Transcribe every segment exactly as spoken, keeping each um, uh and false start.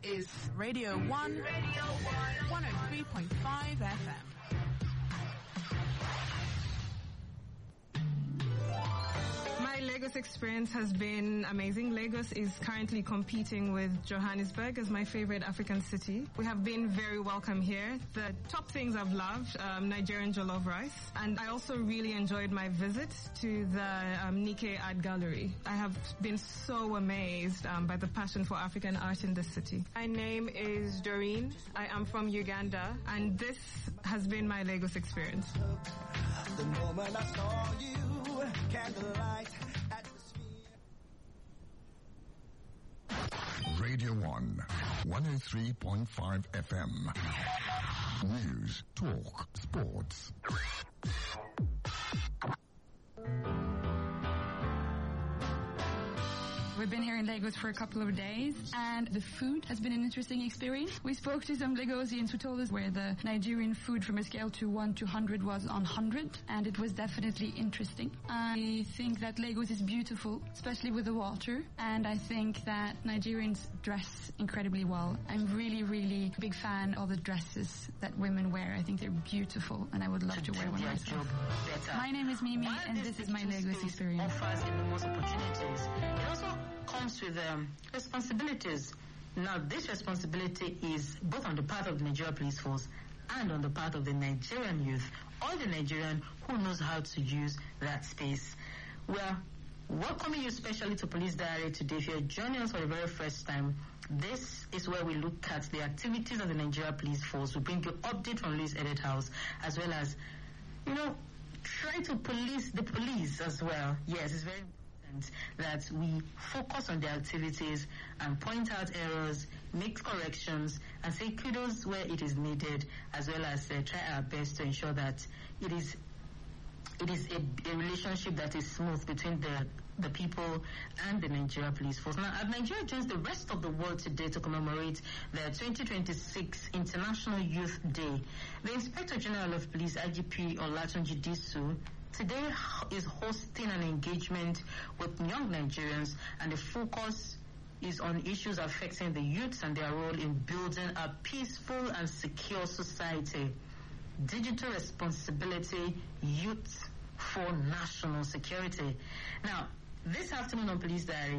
is Radio one, Radio one, one oh three point five F M. My Lagos experience has been amazing. Lagos is currently competing with Johannesburg as my favorite African city. We have been very welcome here. The top things I've loved, um, Nigerian jollof rice. And I also really enjoyed my visit to the um, Nikkei Art Gallery. I have been so amazed um, by the passion for African art in this city. My name is Doreen. I am from Uganda, and this has been my Lagos experience. The moment I saw you, candlelight. Radio one, one oh three point five F M. News, talk, sports. We've been here in Lagos for a couple of days, and the food has been an interesting experience. We spoke to some Lagosians who told us where the Nigerian food from a scale to one to one hundred was on one hundred, and it was definitely interesting. I think that Lagos is beautiful, especially with the water, and I think that Nigerians dress incredibly well. I'm really, really a big fan of the dresses that women wear. I think they're beautiful, and I would love to, to wear one myself. My name is Mimi, While and this is my Lagos experience. Offers enormous opportunities. It also comes with um, responsibilities. Now, this responsibility is both on the part of the Nigerian police force and on the part of the Nigerian youth, or the Nigerian who knows how to use that space. We are welcoming you specially to Police Diary today. If you're joining us for the very first time, this is where we look at the activities of the Nigerian police force. We bring you update from Louis Edit House, as well as, you know, try to police the police as well. Yes, it's very important that we focus on the activities and point out errors, make corrections, and say kudos where it is needed, as well as uh, try our best to ensure that it is it is a, a relationship that is smooth between the the people and the Nigeria Police Force. Now, Nigeria joins the rest of the world today to commemorate the twenty twenty-six International Youth Day. The Inspector General of Police, I G P Olatunji Disu, today is hosting an engagement with young Nigerians, and the focus is on issues affecting the youths and their role in building a peaceful and secure society. Digital responsibility, youth for national security. Now, this afternoon on Police Diary,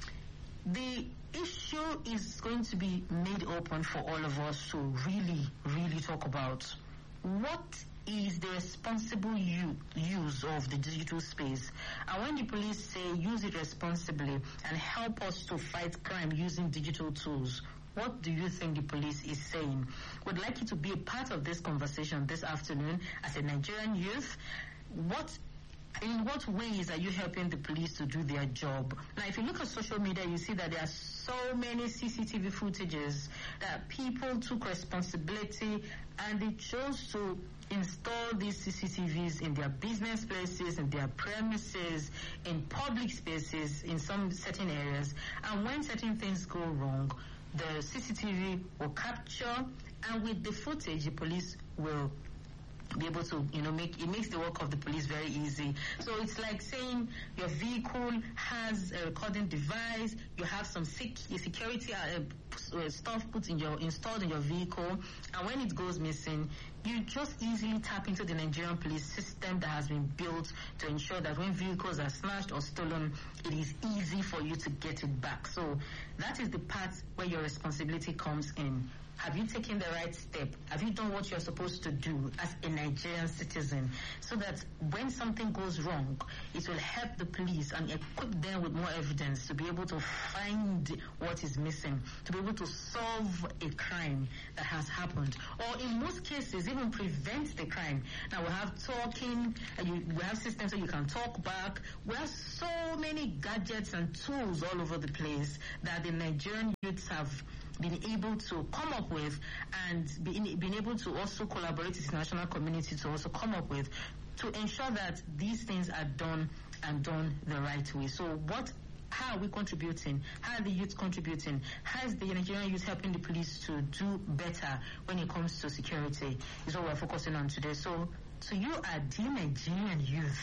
the issue is going to be made open for all of us to really, really talk about. What is the responsible u- use of the digital space? And when the police say use it responsibly and help us to fight crime using digital tools, what do you think the police is saying? Would like you to be a part of this conversation this afternoon as a Nigerian youth. What In what ways are you helping the police to do their job? Now, if you look at social media, you see that there are so many C C T V footages that people took responsibility and they chose to install these C C T Vs in their business places, in their premises, in public spaces, in some certain areas. And when certain things go wrong, the C C T V will capture, and with the footage, the police will be able to, you know, make it makes the work of the police very easy. So it's like saying your vehicle has a recording device, you have some sec- security uh, stuff put in your installed in your vehicle, and when it goes missing, you just easily tap into the Nigerian police system that has been built to ensure that when vehicles are snatched or stolen, it is easy for you to get it back. So that is the part where your responsibility comes in. Have you taken the right step? Have you done what you're supposed to do as a Nigerian citizen, so that when something goes wrong, it will help the police and equip them with more evidence to be able to find what is missing, to be able to solve a crime that has happened, or in most cases, even prevent the crime. Now, we have talking, uh, you, we have systems so you can talk back. We have so many gadgets and tools all over the place that the Nigerian youths have been able to come up with, and been, been able to also collaborate with the international community to also come up with, to ensure that these things are done and done the right way. So what, how are we contributing? How are the youth contributing? How is the Nigerian youth helping the police to do better when it comes to security? Is what we're focusing on today. So, so you are the Nigerian youth.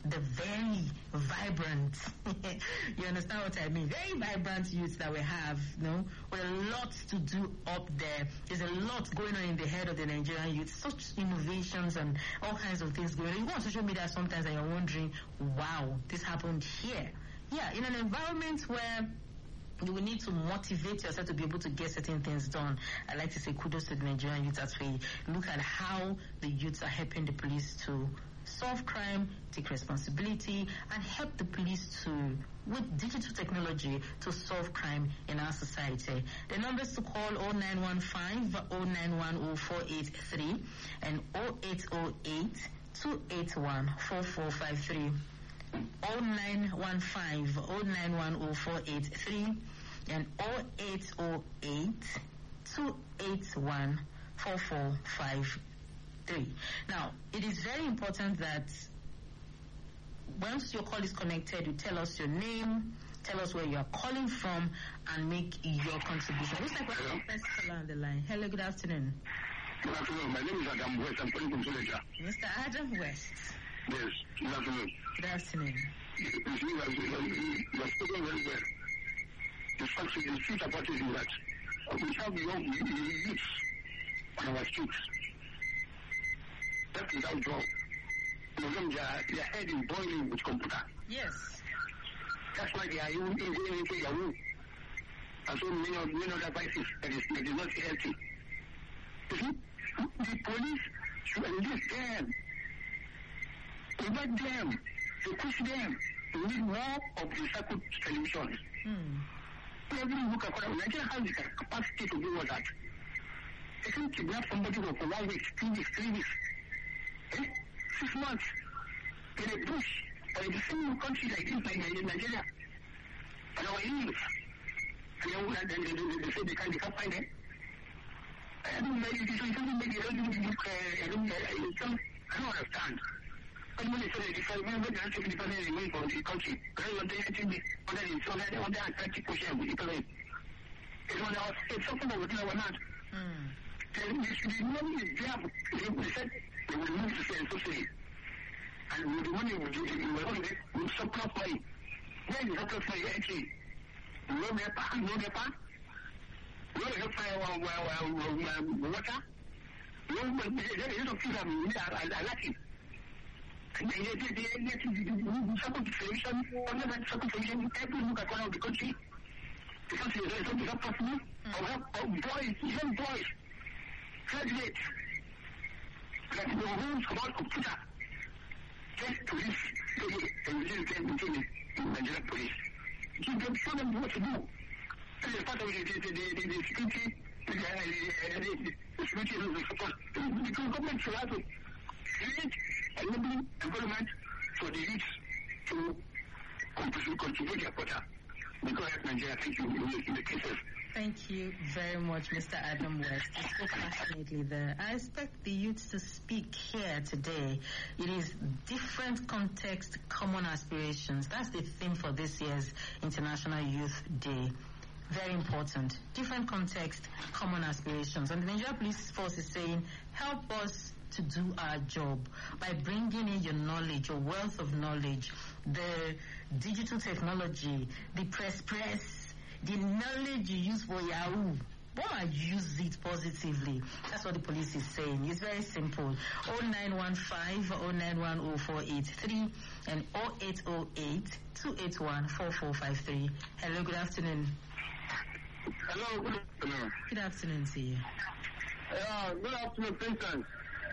the very vibrant, you understand what I mean? Very vibrant youth that we have, you know, with a lot to do up there. There's a lot going on in the head of the Nigerian youth, such innovations and all kinds of things going on. You go on social media sometimes and you're wondering, wow, this happened here. Yeah, in an environment where you will need to motivate yourself to be able to get certain things done. I like to say kudos to the Nigerian youth as we look at how the youths are helping the police to solve crime, take responsibility, and help the police to, with digital technology, to solve crime in our society. The numbers to call oh nine one five, oh nine one oh four eight three and oh eight oh eight, two eight one, four four five three. oh nine one five, oh nine one oh four eight three and oh eight oh eight, two eight one, four four five three. Now, it is very important that once your call is connected, you tell us your name, tell us where you are calling from, and make your contribution. Looks like we're the first caller on the line. Hello, good afternoon. Good afternoon. My name is Adam West. I'm calling from Senegal. Mister Adam West. Yes, good afternoon. Good afternoon. You see, you have spoken very well. The fact is, the truth about it is that we have young youths on our streets. That is our job. You know, their head is boiling with computer. Yes. That's why they are even going into Yahoo. And so many, many other vices that is, that is not healthy. You see, the police should enlist them. Invite them, to push them to need more of the circuit televisions. Mm. Every look at Nigeria has the capacity to do all that. They can kidnap somebody for one week, two weeks, three weeks, eh? six months in a bush or in the same country like this, like Nigeria, and our youth. And then they, they, they, they say they can't, they can't find them. I don't know, it's something maybe I don't look, I don't, I don't understand. And when they say they decide, when they actually decide they wait for the country, rather than actually, when they so that they want to actually push them with the police. It's one of it's something that we do our land. Then there should be money is there. They said they would move to say socially. And with the money we do, we will only with surplus money. Where is surplus money actually? No NEPA, no NEPA. No NEPA water. No, there is no food. I like it. And they get the circle solution, under that circle solution, every look at one of the country. Because it's not possible. Or have boys, young boys, graduates, that the whole small computer, just police, and within them between the Nigerian police. Give them, show them what to do. And as part of the, the, the, the, the security, the, the, the security of the support, the government should have to create enabling environment for the youth to contribute their quota. Because Nigeria, thank you in the cases. Thank you very much, Mister Adam West. You spoke passionately there. I expect the youth to speak here today. It is different context, common aspirations. That's the theme for this year's International Youth Day. Very important. Different context, common aspirations. And the Nigeria Police Force is saying, help us to do our job by bringing in your knowledge, your wealth of knowledge, the digital technology, the press press, the knowledge you use for Yahoo. Why not use it positively? That's what the police is saying. It's very simple. oh nine one five, oh nine one oh four eight three and oh eight oh eight, two eight one, four four five three. Hello, good afternoon. Hello, good afternoon. Good afternoon to you. Yeah, good afternoon, Princess.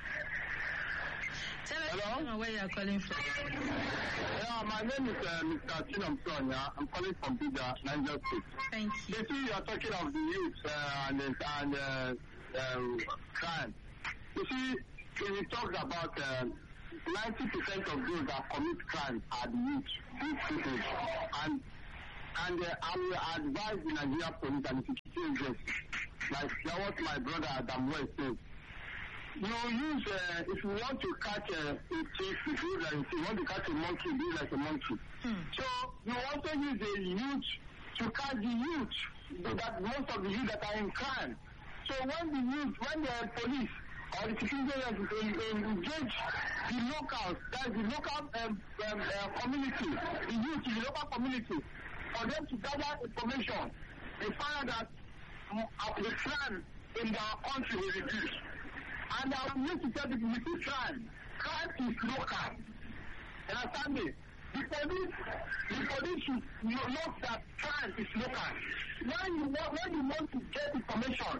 Tell us where you are calling from. Yeah, my name is uh, Mister Chinam Sonia. I'm calling from Bida, Niger State. Thank you. You see, you are talking of the youth uh, and, and uh, um, crime. You see, when we talk about uh, ninety percent of those that commit crime are the youth, youth people. And, and uh, I will advise the Nigerian police and the security agencies, like what my brother Adam West said. You use, uh, if you want to catch a, a thief, if you, like, if you want to catch a monkey, do like a monkey. Hmm. So you also use the youth to catch the youth, so that most of the youth that are in crime. So when the youth, when the police or the security agencies engage the locals, that is the local um, um, uh, community, the youth in the local community, for them to gather information. They find out that um, the crime in our country will reduce. And I need to tell people, with this crime, crime is local. You understand me? The police, the police should know that crime is local. When you want, when you want to get information,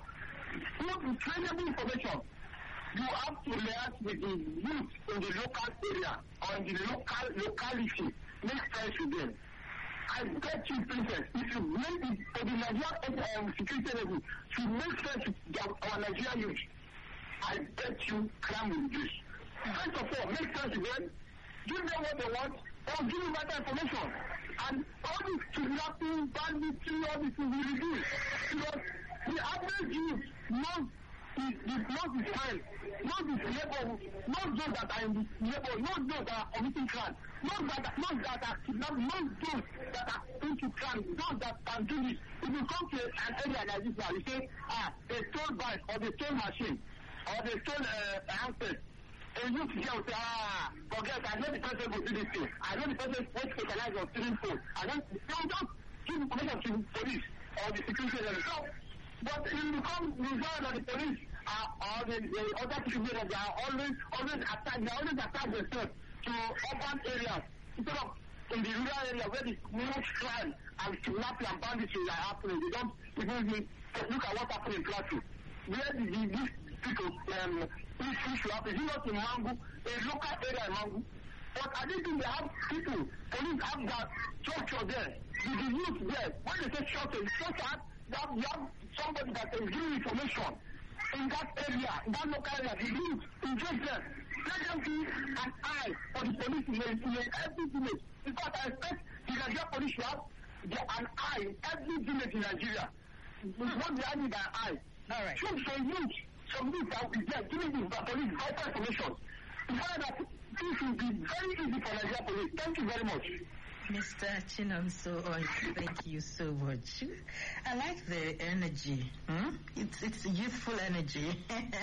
good, trainable information, you have to liaise with the youth in the local area or in the local locality. Make friends with them. I bet you, princess, if you make it for the Nigerian um, security level to make friends with our Nigerian youth, I bet you crime will reduce. First of all, make friends with them, give them what they want, or give them better information. And all this kidnapping, banditry, all this will reduce. Because the average youth knows his, knows his friends, knows his neighbor, knows those that are in the neighbor, knows those that are committing crime, knows that, knows that are kidnapping, knows those that are into crime, those that can do this. If you come to an area like this now, you say, ah, they stole bike, or they stole machine, or they stole uh, handset. And you here will say, ah, forget, I know the person will do this thing. I know the person will specialize on stealing food. I don't, don't, don't give information to police or the security agency. So, but if you become reserved that the police are, or the, the other security agency are always, always attack, they always attack themselves to urban areas instead of in the rural area where the most crime and kidnapping and banditry are happening. They don't even look at what's happening in Plateau. Where the, the, these people, um, this issue happens, it's not in Mangu, a local area in Mangu. But I think they have people, police have that structure there, the, the youth there. When they say structure, it's structure, you have, you have somebody that can give information in that area, in that local area, the youth, engage them. Let them be an eye for the police in, in every village. In fact, I expect the Nigeria police to have an eye in every village in Nigeria. What they have is an eye. All right. Troops for youth, some youth that will be there giving the police vital information. In fact, that this will be very easy for Nigeria police. Thank you very much. Mister Chinonso, oh, thank you so much. I like the energy. Hmm? It's it's youthful energy.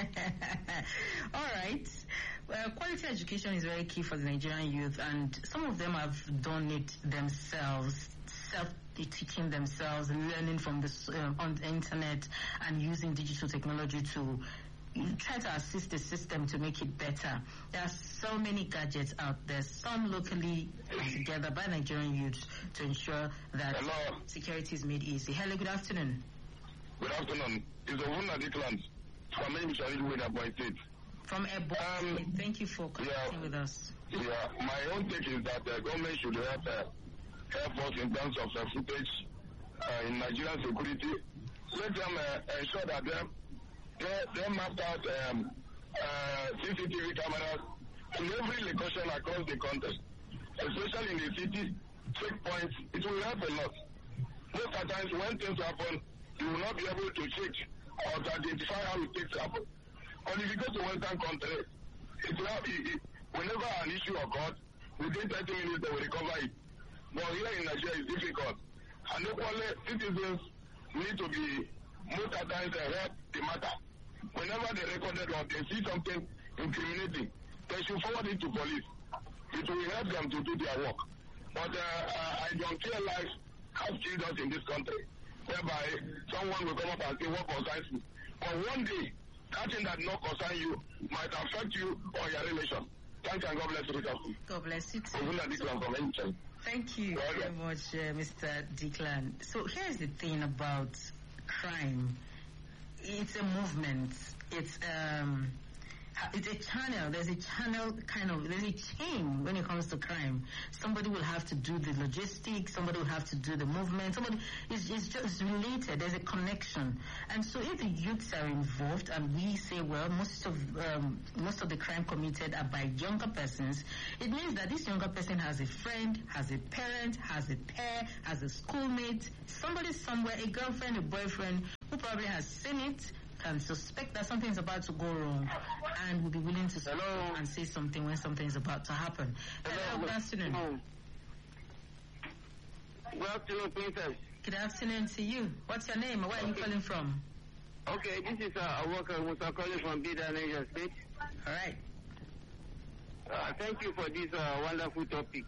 All right. Well, quality education is very key for the Nigerian youth, and some of them have done it themselves, self-teaching themselves, learning from the uh, on the internet, and using digital technology to try to assist the system to make it better. There are so many gadgets out there, some locally put together by Nigerian youths to ensure that Hello. security is made easy. Hello, good afternoon. Good afternoon. It's Ovuna Dickland from Ebonyi State. From Ebonyi Um, State. Thank you for connecting yeah. with us. Yeah, my own take is that the government should help, uh, help us in terms of uh, footage uh, in Nigerian security. Let them uh, ensure that them they, they mapped out um, uh, C C T V cameras in every location across the country, especially in the city checkpoints. It will help a lot. Most of the times when things happen, you will not be able to check or to identify how it takes happen. But if you go to Western countries, it will have, it, it, whenever an issue occurs, within thirty minutes they will recover it. But here in Nigeria it's difficult. And equally, citizens need to be most of the times uh, help the matter. Whenever they recorded or they see something incriminating, they should forward it to police. It will help them to do their work. But uh, uh, I don't feel like have killed us in this country, whereby someone will come up and say what concerns me. But one day, that thing that not concern you might affect you or your relation. Thank you and God bless you. God bless you too. Ovuna Dickland from Ebonyi. Thank you Well, very much, uh, Mister Dickland. So here's the thing about crime. It's a movement. It's um, it's a channel. There's a channel kind of, there's a chain when it comes to crime. Somebody will have to do the logistics. Somebody will have to do the movement. Somebody is it's just related. There's a connection. And so if the youths are involved, and we say, well, most of um, most of the crime committed are by younger persons, it means that this younger person has a friend, has a parent, has a pair, has a schoolmate, somebody somewhere, a girlfriend, a boyfriend, who probably has seen it, can suspect that something is about to go wrong, and will be willing to stop Hello. and say something when something is about to happen. Hello, Hello. good afternoon. Good afternoon, Princess. Good afternoon to you. What's your name? Where are you Okay. calling from? Okay, this is uh, Awaka Musa calling from Bida, Niger State. All right. Uh, thank you for this uh, wonderful topic.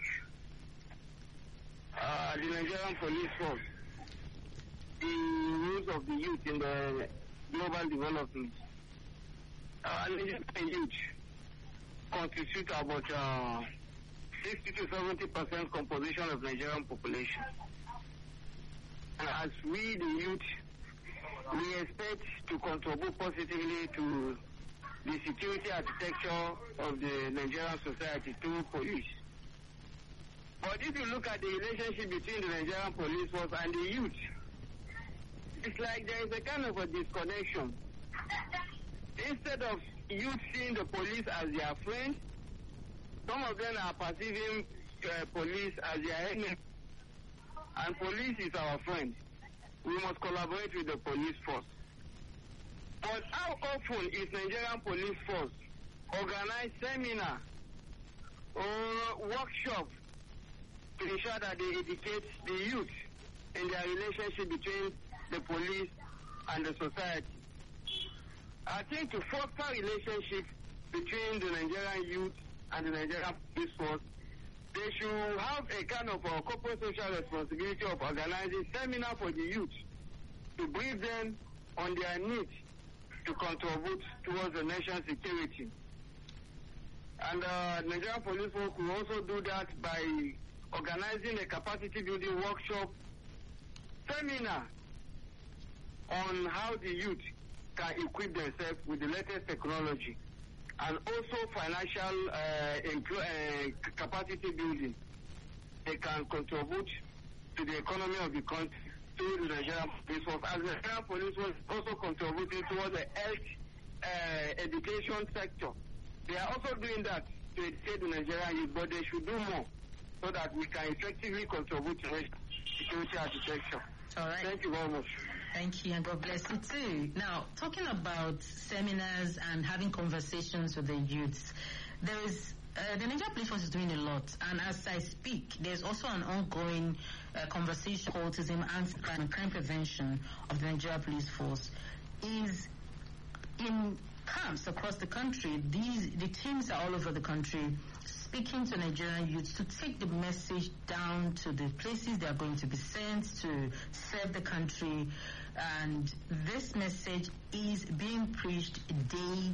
Uh, the Nigerian police force, the rules of the youth in the global development. Uh, Nigerian youth constitute about uh, sixty to seventy percent composition of Nigerian population. And as we, the youth, we expect to contribute positively to the security architecture of the Nigerian society through police. But if you look at the relationship between the Nigerian police force and the youth, it's like there is a kind of a disconnection. Instead of youth seeing the police as their friend, some of them are perceiving uh, police as their enemy. And police is our friend. We must collaborate with the police force. But how often is Nigerian police force organize seminar or workshop to ensure that they educate the youth in their relationship between the police and the society? I think to foster relationship between the Nigerian youth and the Nigerian police force, they should have a kind of a corporate social responsibility of organizing seminar for the youth to brief them on their needs to contribute towards the nation's security. And uh, Nigerian police force will also do that by organizing a capacity building workshop seminar on how the youth can equip themselves with the latest technology, and also financial uh, employ, uh, capacity building. They can contribute to the economy of the country through the Nigerian police force. As the Nigerian police force also contributing towards the health uh, education sector. They are also doing that to educate the Nigerian youth, but they should do more so that we can effectively contribute to security architecture. All right. Thank you very much. Thank you, and God bless you too. Now, talking about seminars and having conversations with the youths, there is uh, the Nigerian Police Force is doing a lot, and as I speak, there's also an ongoing uh, conversation on autism and crime, crime prevention of the Nigerian Police Force. Is in camps across the country. These the teams are all over the country, speaking to Nigerian youths to take the message down to the places they are going to be sent to serve the country. And this message is being preached daily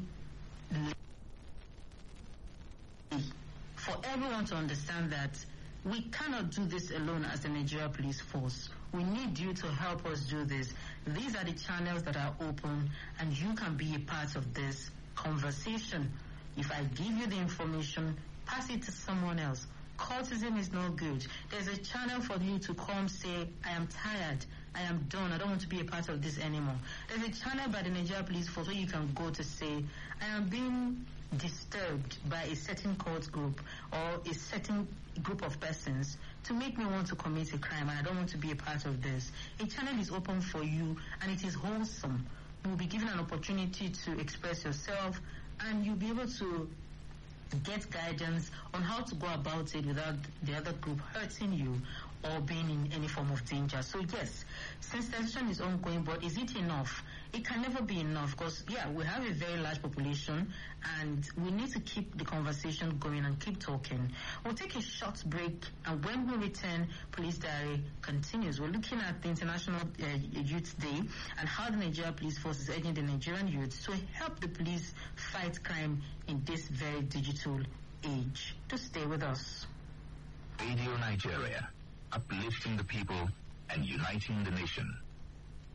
for everyone to understand that we cannot do this alone as the Nigeria Police Force. We need you to help us do this. These are the channels that are open, and you can be a part of this conversation. If I give you the information, pass it to someone else. Cultism is no good. There's a channel for you to come say, I am tired, I am done, I don't want to be a part of this anymore. There's a channel by the Nigeria Police Force where you can go to say, I am being disturbed by a certain cult group or a certain group of persons to make me want to commit a crime, and I don't want to be a part of this. A channel is open for you, and it is wholesome. You will be given an opportunity to express yourself, and you'll be able to get guidance on how to go about it without the other group hurting you or being in any form of danger. So yes, sensitization is ongoing, but is it enough? It can never be enough because, yeah, we have a very large population and we need to keep the conversation going and keep talking. We'll take a short break, and when we return, Police Diary continues. We're looking at the International uh, Youth Day and how the Nigeria Police Force is urging the Nigerian youth to help the police fight crime in this very digital age. To stay with us. Radio Nigeria, uplifting the people and uniting the nation.